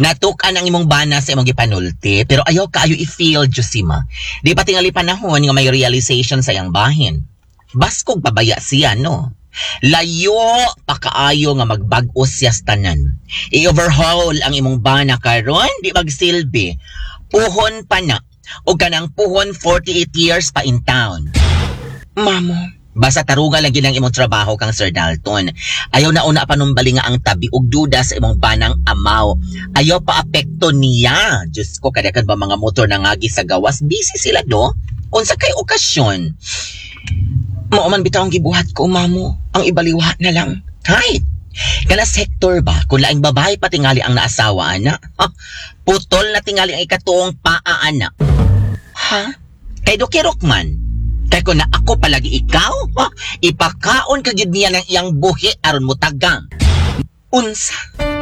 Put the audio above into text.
Natukan ang imong bana sa imong gipanulti, pero ayaw kaayo i-feel, Josima. Di pa tingali panahon nga may realization sa iyang bahin. Baskog pabaya siya, no? Layo pa kaayo nga magbag-o siya sa tanan. I-overhaul ang imong bana karon, di magsilbi. Puhon pa na. O kanang puhon 48 years pa in town. Mamo, basta taruga lagi ng imong trabaho kang Sir Dalton. Ayaw na una panumbali nga ang tabi ug duda sa imong banang amaw. Ayaw pa apekto niya. Diyos ko, kadakan ba mga motor na ngagi sa gawas? Busy sila, do? Unsa kay okasyon? Mauman bitaw ang gibuhat ko, mamo. Ang ibaliwa na lang. Kahit, kana sektor ba? Kung laing babae pa tingali ang naasawa, ana? Putol na tingali ang ikatuong paa, ana. Ha? Kay Dokirok man. Kay kung na ako palagi ikaw, ipakaon ka gyud niya ng iyang buhi aron mo tagang. Unsa?